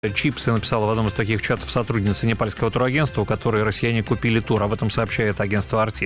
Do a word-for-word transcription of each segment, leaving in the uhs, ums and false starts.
Чипсы написала в одном из таких чатов сотрудница непальского турагентства, у которой россияне купили тур. Об этом сообщает агентство Арти.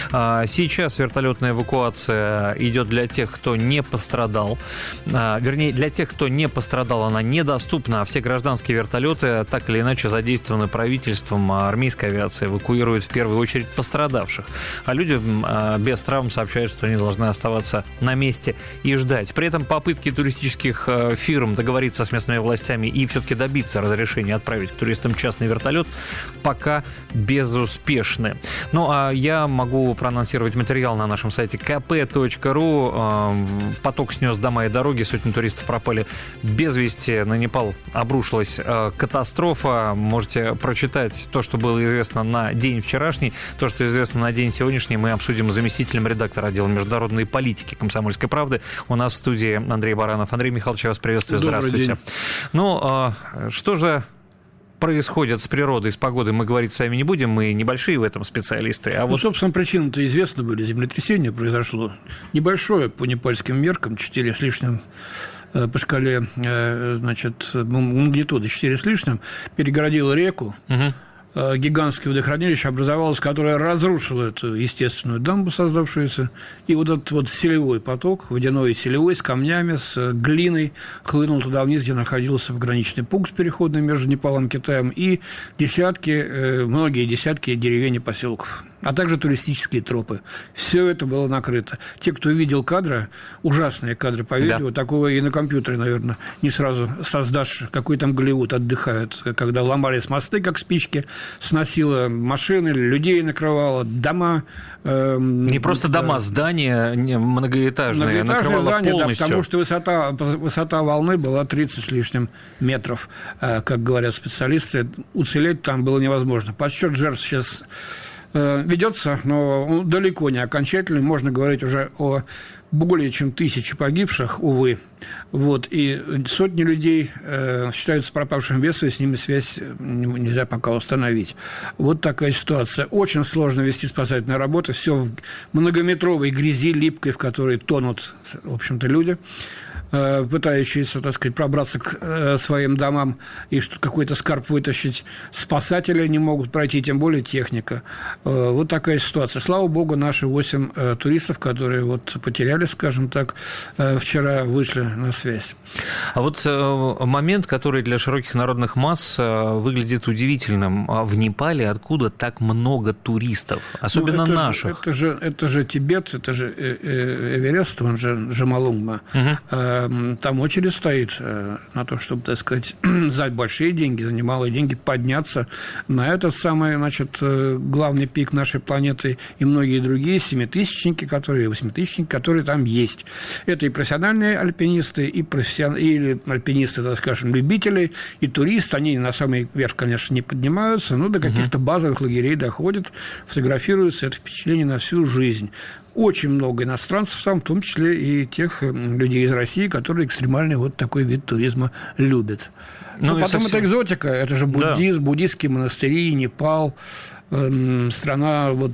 Сейчас вертолетная эвакуация идет для тех, кто не пострадал. Вернее, для тех, кто не пострадал, она недоступна. А все гражданские вертолеты так или иначе задействованы правительством. Армейская авиация эвакуирует в первую очередь пострадавших. А люди без травм сообщают, что они должны оставаться на месте и ждать. При этом попытки туристических фирм договориться с местными властями и все-таки добиться разрешения отправить к туристам частный вертолет пока безуспешны. Ну, а я могу проанонсировать материал на нашем сайте ка пэ точка ру. Поток снес дома и дороги, сотни туристов пропали без вести. На Непал обрушилась катастрофа. Можете прочитать то, что было известно на день вчерашний. То, что известно на день сегодняшний, мы обсудим с заместителем редактора отдела международной политики «Комсомольской правды». У нас в студии Андрей Баранов. Андрей Михайлович, я вас приветствую. Добрый Здравствуйте. день. Ну, что же происходит с природой, с погодой, мы говорить с вами не будем, мы небольшие в этом специалисты. А ну, вот... собственно, причины-то известны были. Землетрясение произошло небольшое по непальским меркам, четыре с лишним по шкале, значит, магнитуды четыре с лишним, перегородило реку. Угу. Гигантское водохранилище образовалось, которое разрушило эту естественную дамбу, создавшуюся, и вот этот вот селевой поток, водяной и селевой, с камнями, с глиной, хлынул туда вниз, где находился пограничный пункт переходный между Непалом и Китаем, и десятки, многие десятки деревень и поселков, а также туристические тропы. Все это было накрыто. Те, кто видел кадры, ужасные кадры по видео, да. Такого и на компьютере, наверное, не сразу создашь, какой там Голливуд отдыхает, когда ломались мосты, как спички, сносило машины, людей накрывало, дома. Э, не просто да, дома, здания многоэтажные, многоэтажные накрывало здания, полностью. Да, потому что высота, высота волны была тридцать с лишним метров, как говорят специалисты. Уцелеть там было невозможно. Подсчет жертв сейчас ведется, но далеко не окончательный. Можно говорить уже о более чем тысячи погибших, увы. Вот, и сотни людей э, считаются пропавшим без вести, с ними связь нельзя пока установить. Вот такая ситуация. Очень сложно вести спасательные работы. Все в многометровой грязи липкой, в которой тонут, в общем-то, люди, пытающиеся, так сказать, пробраться к своим домам и что какой-то скарб вытащить. Спасатели не могут пройти, тем более техника. Вот такая ситуация. Слава богу, наши восемь туристов, которые вот потеряли, скажем так, вчера вышли на связь. А вот момент, который для широких народных масс выглядит удивительным. В Непале откуда так много туристов? Особенно ну, это наших. Же, это, же, это же Тибет, это же Эверест, он же Джомолунгма. Угу. Там очередь стоит на то, чтобы, так сказать, за большие деньги, за немалые деньги подняться на этот самый, значит, главный пик нашей планеты и многие другие семитысячники, которые, восьмитысячники, которые там есть. Это и профессиональные альпинисты, и, профессион... и альпинисты, так скажем, любители, и туристы. Они на самый верх, конечно, не поднимаются, но до каких-то базовых лагерей доходят, фотографируются. Это впечатление на всю жизнь. Очень много иностранцев там, в том числе и тех людей из России, которые экстремальный вот такой вид туризма любят. Ну, ну потом совсем... это экзотика, это же буддизм, да. Буддистские монастыри, Непал, э, страна вот...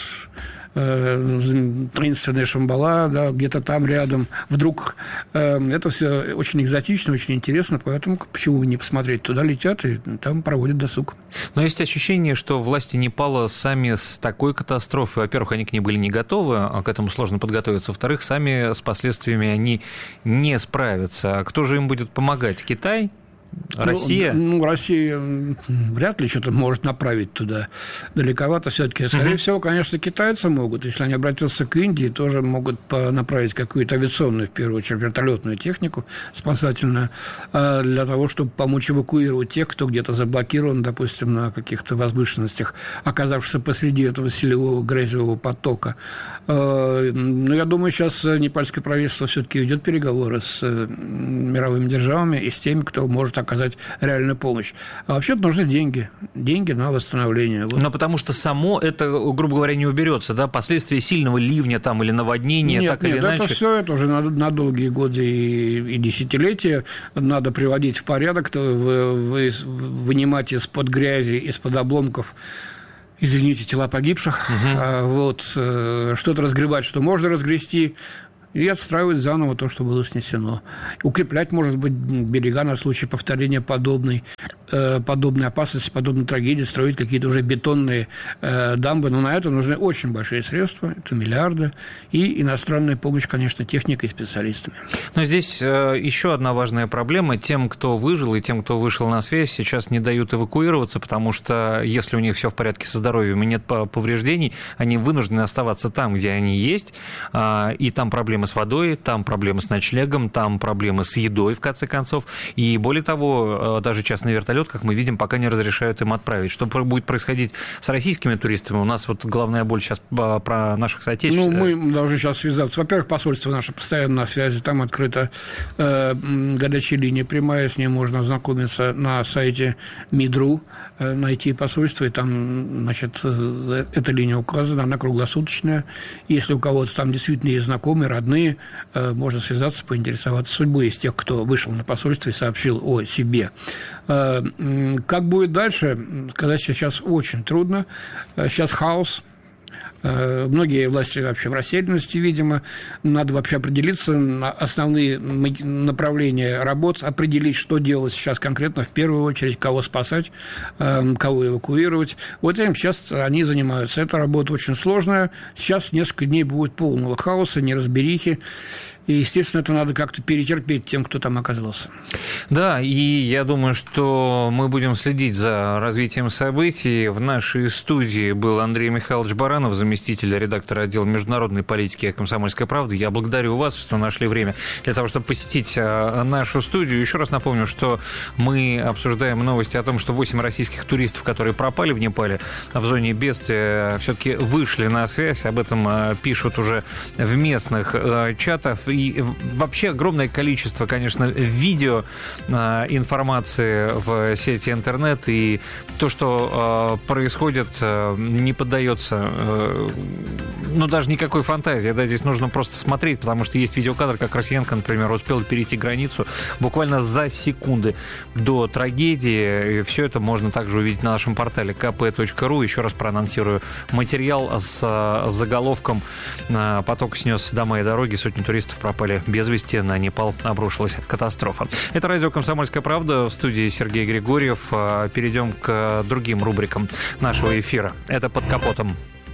таинственная Шамбала, да, где-то там рядом. Вдруг э, это все очень экзотично, очень интересно, поэтому почему не посмотреть? Туда летят и там проводят досуг. Но есть ощущение, что власти Непала сами с такой катастрофой, во-первых, они к ней были не готовы, а к этому сложно подготовиться, во-вторых, сами с последствиями они не справятся. Кто же им будет помогать? Китай? Россия? Ну, ну, Россия вряд ли что-то может направить туда. Далековато все-таки. Скорее uh-huh. всего, конечно, китайцы могут. Если они обратятся к Индии, тоже могут направить какую-то авиационную, в первую очередь, вертолетную технику спасательную для того, чтобы помочь эвакуировать тех, кто где-то заблокирован, допустим, на каких-то возвышенностях, оказавшихся посреди этого селевого грязевого потока. Но я думаю, сейчас непальское правительство все-таки ведет переговоры с мировыми державами и с теми, кто может оказать реальную помощь. А вообще-то нужны деньги. Деньги на восстановление. Вот. Но потому что само это, грубо говоря, не уберется, да? Последствия сильного ливня там, или наводнения, нет, так нет, или иначе. Это все это уже на, на долгие годы и, и десятилетия надо приводить в порядок, вы, вы, вынимать из-под грязи, из-под обломков, извините, тела погибших, угу. вот, что-то разгребать, что можно разгрести, и отстраивать заново то, что было снесено. Укреплять, может быть, берега на случай повторения подобной, э, подобной опасности, подобной трагедии, строить какие-то уже бетонные э, дамбы. Но на это нужны очень большие средства, это миллиарды, и иностранная помощь, конечно, техникой и специалистами. Но здесь э, еще одна важная проблема. Тем, кто выжил, и тем, кто вышел на связь, сейчас не дают эвакуироваться, потому что если у них все в порядке со здоровьем и нет повреждений, они вынуждены оставаться там, где они есть, э, и там проблемы с водой, там проблемы с ночлегом, там проблемы с едой, в конце концов. И более того, даже частный вертолет, как мы видим, пока не разрешают им отправить. Что будет происходить с российскими туристами? У нас вот главная боль сейчас про наших соотечественников. Ну, мы должны сейчас связаться. Во-первых, посольство наше постоянно на связи. Там открыта э, горячая линия прямая. С ней можно ознакомиться на сайте МИДРУ, э, найти посольство. И там, значит, э, эта линия указана, она круглосуточная. Если у кого-то там действительно есть знакомые, родные, можно связаться, поинтересоваться судьбой из тех, кто вышел на посольство и сообщил о себе. Как будет дальше, сказать сейчас очень трудно. Сейчас хаос. Многие власти вообще в растерянности, видимо. Надо вообще определиться на основные направления работ, определить, что делать сейчас конкретно, в первую очередь, кого спасать, кого эвакуировать. Вот этим сейчас они занимаются. Эта работа очень сложная. Сейчас несколько дней будет полного хаоса, неразберихи. И, естественно, это надо как-то перетерпеть тем, кто там оказался. Да, и я думаю, что мы будем следить за развитием событий. В нашей студии был Андрей Михайлович Баранов, заместитель редактора отдела международной политики «Комсомольской правды». Я благодарю вас, что нашли время для того, чтобы посетить нашу студию. Еще раз напомню, что мы обсуждаем новости о том, что восемь российских туристов, которые пропали в Непале в зоне бедствия, все-таки вышли на связь. Об этом пишут уже в местных чатах. И вообще огромное количество, конечно, видео информации в сети интернет, и то, что происходит, не поддается, ну, даже никакой фантазии. Да, здесь нужно просто смотреть, потому что есть видеокадр, как Россиянка, например, успел перейти границу буквально за секунды до трагедии. И все это можно также увидеть на нашем портале ка пэ точка ру. Еще раз проанонсирую материал с заголовком «Поток снес дома и дороги, сотни туристов пропали без вести, на Непал обрушилась катастрофа». Это радио «Комсомольская правда», в студии Сергей Григорьев. Перейдем к другим рубрикам нашего эфира. Это «Под капотом».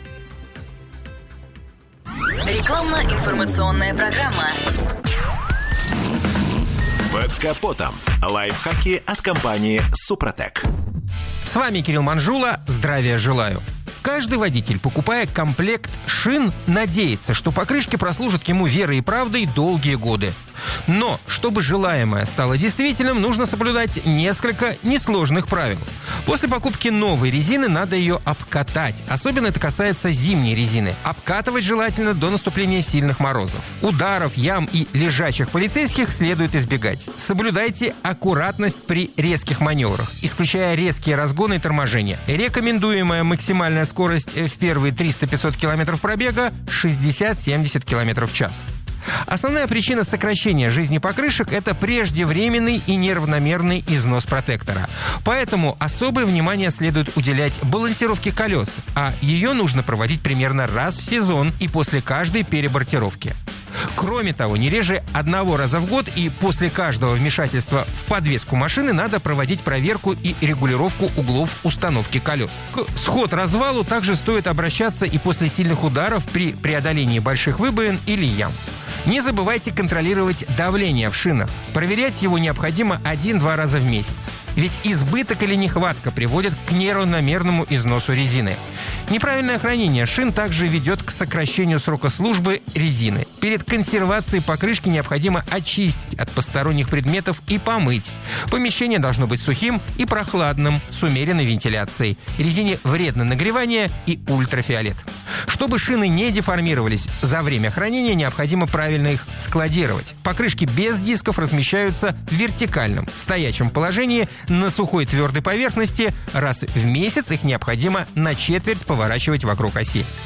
Рекламно-информационная программа. «Под капотом». Лайфхаки от компании «Супротек». С вами Кирилл Манжула. Здравия желаю. Каждый водитель, покупая комплект шин, надеется, что покрышки прослужат ему верой и правдой долгие годы. Но, чтобы желаемое стало действительным, нужно соблюдать несколько несложных правил. После покупки новой резины надо ее обкатать. Особенно это касается зимней резины. Обкатывать желательно до наступления сильных морозов. Ударов, ям и лежачих полицейских следует избегать. Соблюдайте аккуратность при резких маневрах, исключая резкие разгоны и торможения. Рекомендуемая максимальная скорость в первые триста-пятьсот километров пробега – шестьдесят-семьдесят километров в час. Основная причина сокращения жизни покрышек – это преждевременный и неравномерный износ протектора. Поэтому особое внимание следует уделять балансировке колес, а ее нужно проводить примерно раз в сезон и после каждой перебортировки. Кроме того, не реже одного раза в год и после каждого вмешательства в подвеску машины надо проводить проверку и регулировку углов установки колес. К сход-развалу также стоит обращаться и после сильных ударов при преодолении больших выбоин или ям. Не забывайте контролировать давление в шинах. Проверять его необходимо один-два раза в месяц. Ведь избыток или нехватка приводит к неравномерному износу резины. Неправильное хранение шин также ведет к сокращению срока службы резины. Перед консервацией покрышки необходимо очистить от посторонних предметов и помыть. Помещение должно быть сухим и прохладным, с умеренной вентиляцией. Резине вредно нагревание и ультрафиолет. Чтобы шины не деформировались за время хранения, необходимо правильно их складировать. Покрышки без дисков размещаются в вертикальном, стоячем положении на сухой твердой поверхности. Раз в месяц их необходимо на четверть поворачивать вокруг оси.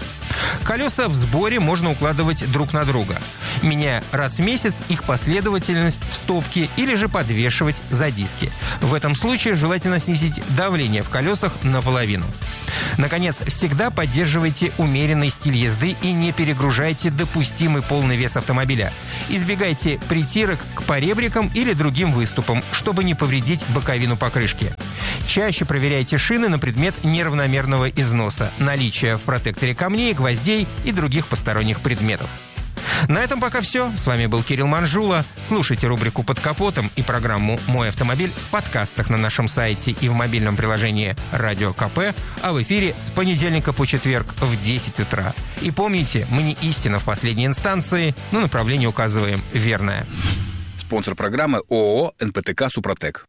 Колеса в сборе можно укладывать друг на друга, меняя раз в месяц их последовательность в стопке или же подвешивать за диски. В этом случае желательно снизить давление в колесах наполовину. Наконец, всегда поддерживайте умеренный стиль езды и не перегружайте допустимый полный вес автомобиля. Избегайте притирок к поребрикам или другим выступам, чтобы не повредить боковину покрышки. Чаще проверяйте шины на предмет неравномерного износа, наличия в протекторе камней, гвоздей и других посторонних предметов. На этом пока все. С вами был Кирилл Манжула. Слушайте рубрику «Под капотом» и программу «Мой автомобиль» в подкастах на нашем сайте и в мобильном приложении «Радио КП», а в эфире с понедельника по четверг в десять утра. И помните, мы не истина в последней инстанции, но направление указываем верное. Спонсор программы ООО «эн пэ тэ ка Супротек».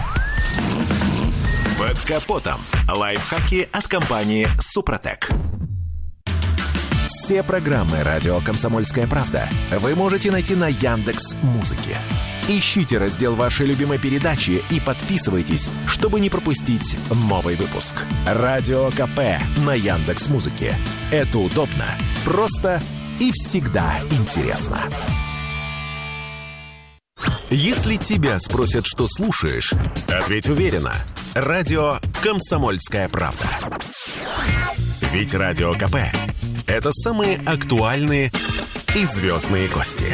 «Под капотом» – лайфхаки от компании «Супротек». Все программы «Радио Комсомольская правда» вы можете найти на Яндекс.Музыке. Ищите раздел вашей любимой передачи и подписывайтесь, чтобы не пропустить новый выпуск. «Радио КП» на Яндекс.Музыке. Это удобно, просто и всегда интересно. Если тебя спросят, что слушаешь, ответь уверенно. Радио «Комсомольская правда». Ведь Радио КП – это самые актуальные и звездные гости.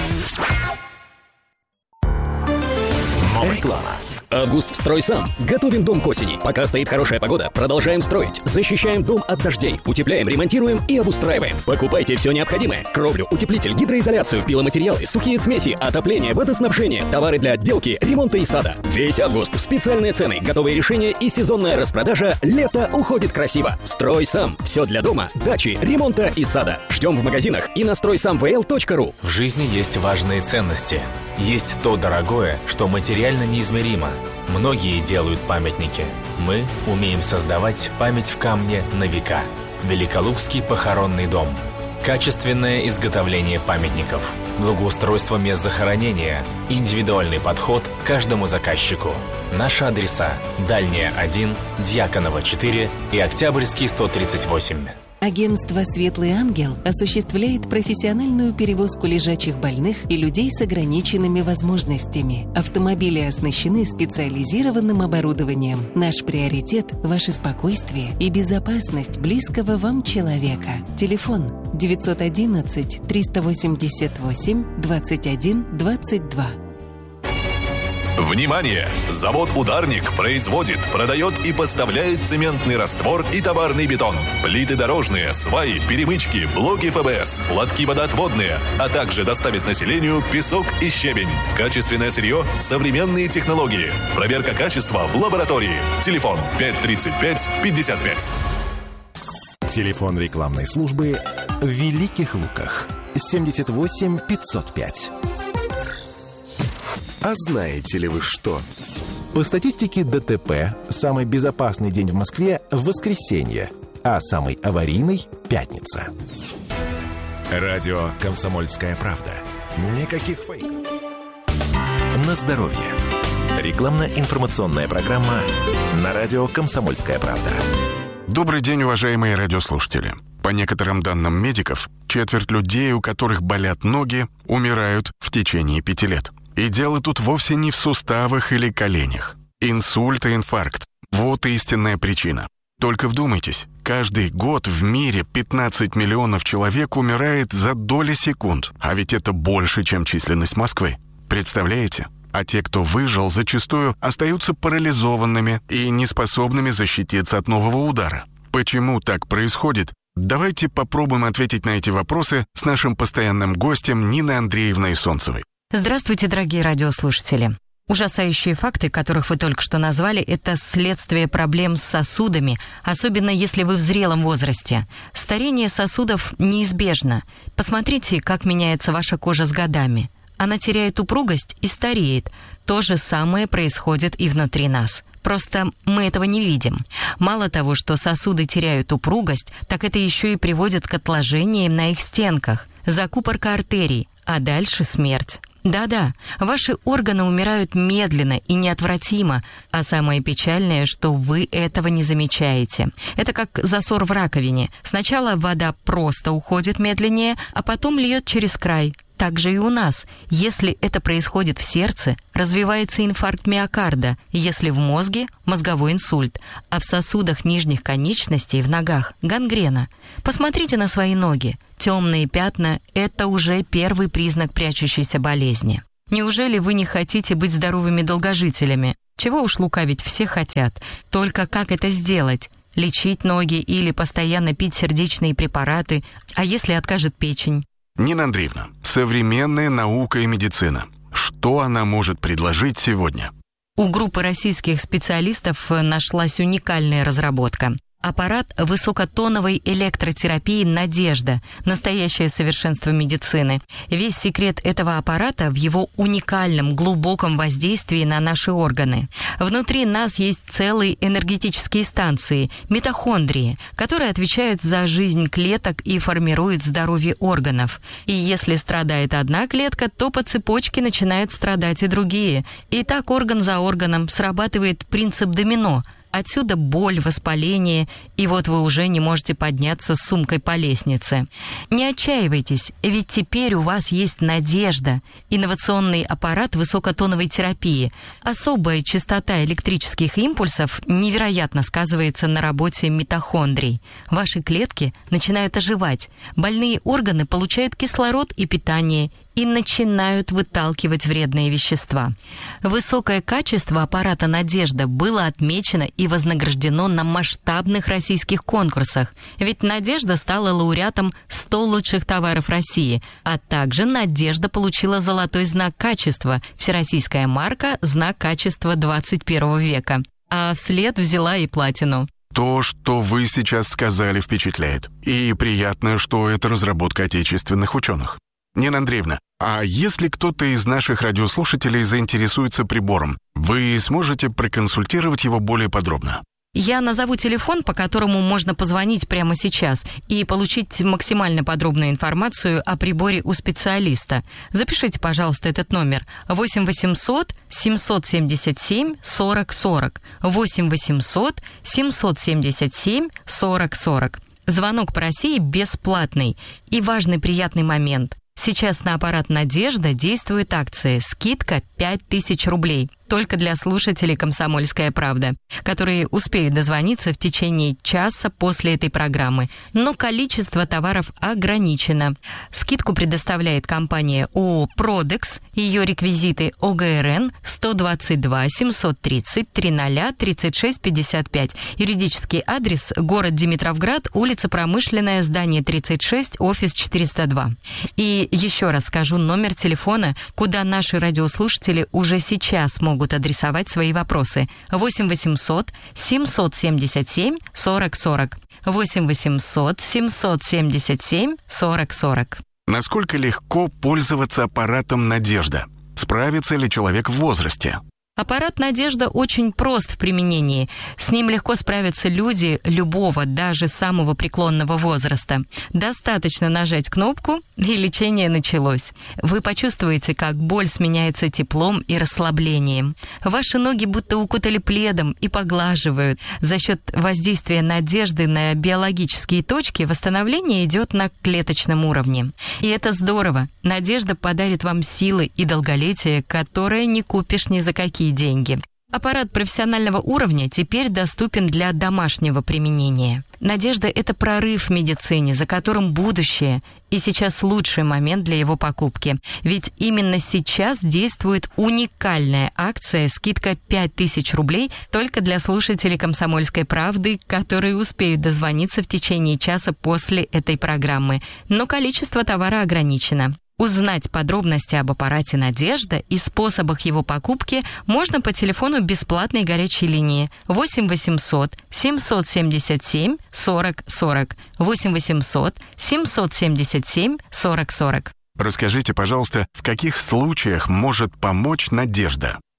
Новости. Реклама. Август «Строй сам». Готовим дом к осени. Пока стоит хорошая погода, продолжаем строить. Защищаем дом от дождей. Утепляем, ремонтируем и обустраиваем. Покупайте все необходимое. Кровлю, утеплитель, гидроизоляцию, пиломатериалы, сухие смеси, отопление, водоснабжение, товары для отделки, ремонта и сада. Весь август. Специальные цены, готовые решения и сезонная распродажа. Лето уходит красиво. «Строй сам». Все для дома, дачи, ремонта и сада. Ждем в магазинах и на строй сам вэ эл точка ру. В жизни есть важные ценности. Есть то дорогое, что материально неизмеримо. Многие делают памятники. Мы умеем создавать память в камне на века. Великолукский похоронный дом. Качественное изготовление памятников. Благоустройство мест захоронения. Индивидуальный подход к каждому заказчику. Наши адреса: Дальняя один, Дьяконова четыре и Октябрьский сто тридцать восемь. Агентство «Светлый ангел» осуществляет профессиональную перевозку лежачих больных и людей с ограниченными возможностями. Автомобили оснащены специализированным оборудованием. Наш приоритет – ваше спокойствие и безопасность близкого вам человека. Телефон девятьсот одиннадцать триста восемьдесят восемь двадцать один двадцать два. Внимание! Завод «Ударник» производит, продает и поставляет цементный раствор и товарный бетон, плиты дорожные, сваи, перемычки, блоки эф бэ эс, лотки водоотводные, а также доставит населению песок и щебень. Качественное сырье, современные технологии. Проверка качества в лаборатории. Телефон пять тридцать пять пятьдесят пять. Телефон рекламной службы в Великих Луках. семьдесят восемь пятьсот пять. А знаете ли вы что? По статистике дэ тэ пэ, самый безопасный день в Москве – воскресенье, а самый аварийный – пятница. Радио «Комсомольская правда». Никаких фейков. На здоровье. Рекламно-информационная программа на радио «Комсомольская правда». Добрый день, уважаемые радиослушатели. По некоторым данным медиков, четверть людей, у которых болят ноги, умирают в течение пяти лет. И дело тут вовсе не в суставах или коленях. Инсульт и инфаркт – вот истинная причина. Только вдумайтесь, каждый год в мире пятнадцать миллионов человек умирает за доли секунд, а ведь это больше, чем численность Москвы. Представляете? А те, кто выжил, зачастую остаются парализованными и неспособными защититься от нового удара. Почему так происходит? Давайте попробуем ответить на эти вопросы с нашим постоянным гостем Ниной Андреевной Солнцевой. Здравствуйте, дорогие радиослушатели. Ужасающие факты, которых вы только что назвали, это следствие проблем с сосудами, особенно если вы в зрелом возрасте. Старение сосудов неизбежно. Посмотрите, как меняется ваша кожа с годами. Она теряет упругость и стареет. То же самое происходит и внутри нас. Просто мы этого не видим. Мало того, что сосуды теряют упругость, так это еще и приводит к отложениям на их стенках, закупорка артерий, а дальше смерть. Да-да, ваши органы умирают медленно и неотвратимо, а самое печальное, что вы этого не замечаете. Это как засор в раковине. Сначала вода просто уходит медленнее, а потом льет через край. Так же и у нас. Если это происходит в сердце, развивается инфаркт миокарда, если в мозге – мозговой инсульт, а в сосудах нижних конечностей, в ногах – гангрена. Посмотрите на свои ноги. Темные пятна – это уже первый признак прячущейся болезни. Неужели вы не хотите быть здоровыми долгожителями? Чего уж лукавить, все хотят. Только как это сделать? Лечить ноги или постоянно пить сердечные препараты? А если откажет печень? Нина Андреевна, современная наука и медицина. Что она может предложить сегодня? У группы российских специалистов нашлась уникальная разработка. Аппарат высокотоновой электротерапии «Надежда» – настоящее совершенство медицины. Весь секрет этого аппарата в его уникальном, глубоком воздействии на наши органы. Внутри нас есть целые энергетические станции – митохондрии, которые отвечают за жизнь клеток и формируют здоровье органов. И если страдает одна клетка, то по цепочке начинают страдать и другие. И так орган за органом срабатывает принцип домино – Отсюда боль, воспаление, и вот вы уже не можете подняться с сумкой по лестнице. Не отчаивайтесь, ведь теперь у вас есть «Надежда» – инновационный аппарат высокотоновой терапии. Особая частота электрических импульсов невероятно сказывается на работе митохондрий. Ваши клетки начинают оживать, больные органы получают кислород и питание и начинают выталкивать вредные вещества. Высокое качество аппарата «Надежда» было отмечено и вознаграждено на масштабных российских конкурсах, ведь «Надежда» стала лауреатом сто лучших товаров России, а также «Надежда» получила золотой знак качества, всероссийская марка «Знак качества двадцать первого века», а вслед взяла и платину. То, что вы сейчас сказали, впечатляет. И приятно, что это разработка отечественных ученых. Нина Андреевна, а если кто-то из наших радиослушателей заинтересуется прибором, вы сможете проконсультировать его более подробно? Я назову телефон, по которому можно позвонить прямо сейчас и получить максимально подробную информацию о приборе у специалиста. Запишите, пожалуйста, этот номер восемь восемьсот семьсот семьдесят семь сорок сорок. восемь восемьсот семьсот семьдесят семь сорок сорок. Звонок по России бесплатный. И важный приятный момент. Сейчас на аппарат «Надежда» действует акция «Скидка пять тысяч рублей». Только для слушателей «Комсомольская правда», которые успеют дозвониться в течение часа после этой программы. Но количество товаров ограничено. Скидку предоставляет компания ООО «Продекс». Ее реквизиты О Г Р Н сто двадцать два семьсот тридцать тридцать тридцать шесть пятьдесят пять. Юридический адрес – город Димитровград, улица Промышленная, здание тридцать шесть, офис четыреста два. И еще раз скажу номер телефона, куда наши радиослушатели уже сейчас могут могут адресовать свои вопросы. восемь восемьсот семьсот семьдесят семь сорок сорок. восемь восемьсот семьсот семьдесят семь сорок сорок. Насколько легко пользоваться аппаратом «Надежда»? Справится ли человек в возрасте? Аппарат «Надежда» очень прост в применении. С ним легко справятся люди любого, даже самого преклонного возраста. Достаточно нажать кнопку, и лечение началось. Вы почувствуете, как боль сменяется теплом и расслаблением. Ваши ноги будто укутали пледом и поглаживают. За счет воздействия «Надежды» на биологические точки восстановление идет на клеточном уровне. И это здорово. «Надежда» подарит вам силы и долголетие, которое не купишь ни за какие деньги. Аппарат профессионального уровня теперь доступен для домашнего применения. «Надежда» — это прорыв в медицине, за которым будущее, и сейчас лучший момент для его покупки. Ведь именно сейчас действует уникальная акция «Скидка пять тысяч рублей» только для слушателей «Комсомольской правды», которые успеют дозвониться в течение часа после этой программы. Но количество товара ограничено. Узнать подробности об аппарате «Надежда» и способах его покупки можно по телефону бесплатной горячей линии восемь восемьсот семьсот семьдесят семь сорок сорок. восемь восемьсот семьсот семьдесят семь сорок сорок. Расскажите, пожалуйста, в каких случаях может помочь «Надежда»?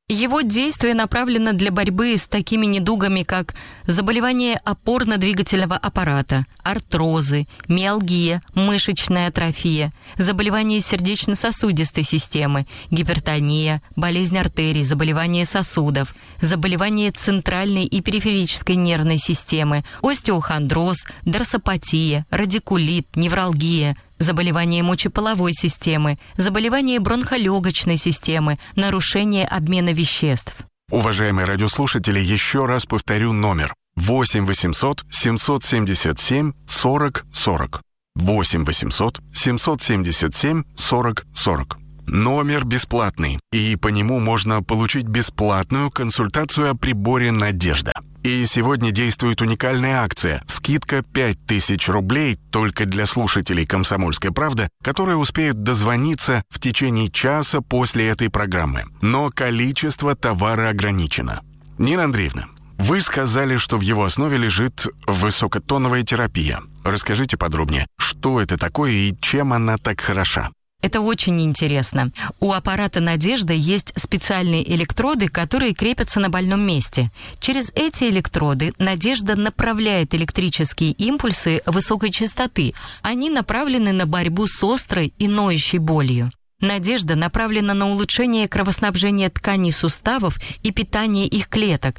Его действие направлено для борьбы с такими недугами, как заболевания опорно-двигательного аппарата, артрозы, миалгия, мышечная атрофия, заболевания сердечно-сосудистой системы, гипертония, болезнь артерий, заболевания сосудов, заболевания центральной и периферической нервной системы, остеохондроз, дорсопатия, радикулит, невралгия, заболевания мочеполовой системы, заболевания бронхолегочной системы, нарушение обмена веществ. Уважаемые радиослушатели, еще раз повторю номер. восемь восемьсот семьсот семьдесят семь сорок сорок. восемь восемьсот семьсот семьдесят семь сорок сорок. Номер бесплатный, и по нему можно получить бесплатную консультацию о приборе «Надежда». И сегодня действует уникальная акция. Скидка пять тысяч рублей только для слушателей «Комсомольской правды», которые успеют дозвониться в течение часа после этой программы. Но количество товара ограничено. Нина Андреевна, вы сказали, что в его основе лежит высокотоновая терапия. Расскажите подробнее, что это такое и чем она так хороша? Это очень интересно. У аппарата «Надежда» есть специальные электроды, которые крепятся на больном месте. Через эти электроды «Надежда» направляет электрические импульсы высокой частоты. Они направлены на борьбу с острой и ноющей болью. «Надежда» направлена на улучшение кровоснабжения тканей суставов и питания их клеток,